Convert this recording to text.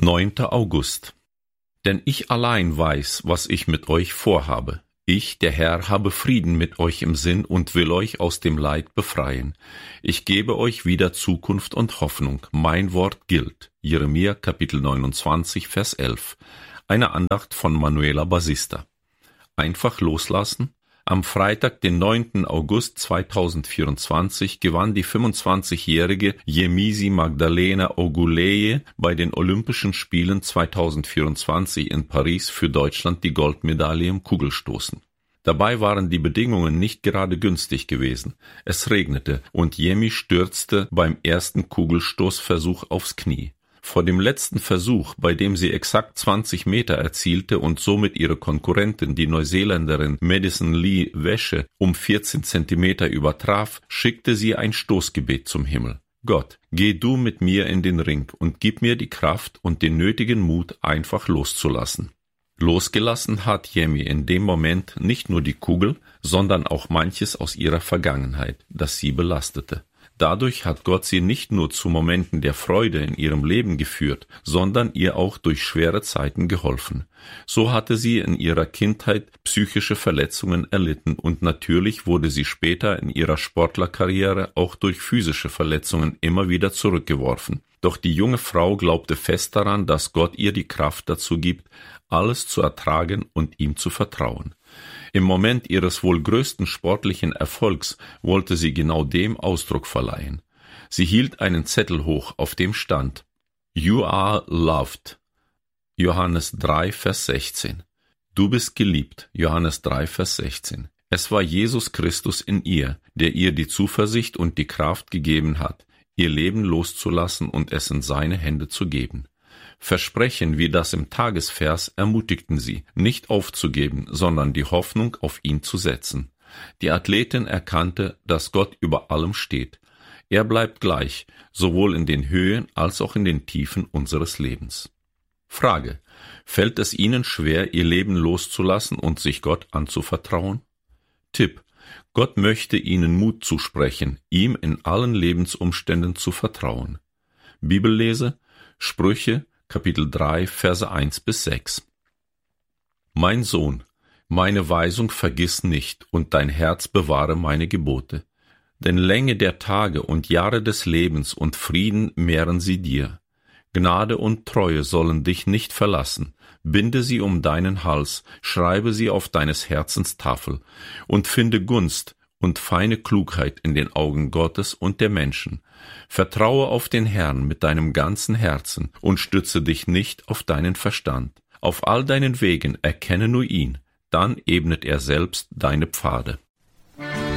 9. August. Denn ich allein weiß, was ich mit euch vorhabe. Ich, der Herr, habe Frieden mit euch im Sinn und will euch aus dem Leid befreien. Ich gebe euch wieder Zukunft und Hoffnung. Mein Wort gilt. Jeremia, Kapitel 29, Vers 11. Eine Andacht von Manuela Basista. Einfach loslassen. Am Freitag, den 9. August 2024, gewann die 25-jährige Yemisi Magdalena Oguleye bei den Olympischen Spielen 2024 in Paris für Deutschland die Goldmedaille im Kugelstoßen. Dabei waren die Bedingungen nicht gerade günstig gewesen. Es regnete und Yemi stürzte beim ersten Kugelstoßversuch aufs Knie. Vor dem letzten Versuch, bei dem sie exakt 20 Meter erzielte und somit ihre Konkurrentin, die Neuseeländerin Madison Lee Wäsche, um 14 Zentimeter übertraf, schickte sie ein Stoßgebet zum Himmel. Gott, geh du mit mir in den Ring und gib mir die Kraft und den nötigen Mut, einfach loszulassen. Losgelassen hat Yemi in dem Moment nicht nur die Kugel, sondern auch manches aus ihrer Vergangenheit, das sie belastete. Dadurch hat Gott sie nicht nur zu Momenten der Freude in ihrem Leben geführt, sondern ihr auch durch schwere Zeiten geholfen. So hatte sie in ihrer Kindheit psychische Verletzungen erlitten und natürlich wurde sie später in ihrer Sportlerkarriere auch durch physische Verletzungen immer wieder zurückgeworfen. Doch die junge Frau glaubte fest daran, dass Gott ihr die Kraft dazu gibt, alles zu ertragen und ihm zu vertrauen. Im Moment ihres wohl größten sportlichen Erfolgs wollte sie genau dem Ausdruck verleihen. Sie hielt einen Zettel hoch, auf dem stand: You are loved. Johannes 3, Vers 16. Du bist geliebt. Johannes 3, Vers 16. Es war Jesus Christus in ihr, der ihr die Zuversicht und die Kraft gegeben hat, ihr Leben loszulassen und es in seine Hände zu geben. Versprechen wie das im Tagesvers ermutigten sie, nicht aufzugeben, sondern die Hoffnung auf ihn zu setzen. Die Athletin erkannte, dass Gott über allem steht. Er bleibt gleich, sowohl in den Höhen als auch in den Tiefen unseres Lebens. Frage: Fällt es Ihnen schwer, Ihr Leben loszulassen und sich Gott anzuvertrauen? Tipp: Gott möchte Ihnen Mut zusprechen, ihm in allen Lebensumständen zu vertrauen. Bibellese: Sprüche, Kapitel 3, Verse 1 bis 6. Mein Sohn, meine Weisung vergiss nicht und dein Herz bewahre meine Gebote. Denn Länge der Tage und Jahre des Lebens und Frieden mehren sie dir. Gnade und Treue sollen dich nicht verlassen. Binde sie um deinen Hals, schreibe sie auf deines Herzens Tafel und finde Gunst und feine Klugheit in den Augen Gottes und der Menschen. Vertraue auf den Herrn mit deinem ganzen Herzen und stütze dich nicht auf deinen Verstand. Auf all deinen Wegen erkenne nur ihn, dann ebnet er selbst deine Pfade.